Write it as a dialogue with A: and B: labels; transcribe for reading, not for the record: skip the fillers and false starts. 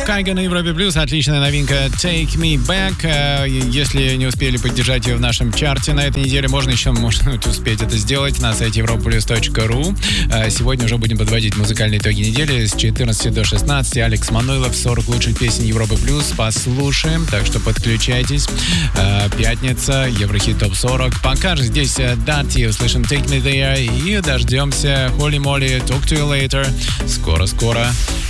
A: Кайга на Европе Плюс. Отличная новинка Take Me Back. Если не успели поддержать ее в нашем чарте на этой неделе, можно успеть это сделать на сайте europaplus.ru. Сегодня уже будем подводить музыкальные итоги недели с 14 до 16. Алекс Мануилов, 40 лучших песен Европы Плюс. Послушаем, так что подключайтесь. Пятница, Еврохит ТОП 40. Пока же здесь Дати, услышим Take Me There и дождемся Holy Moly, Talk to You Later. Скоро-скоро.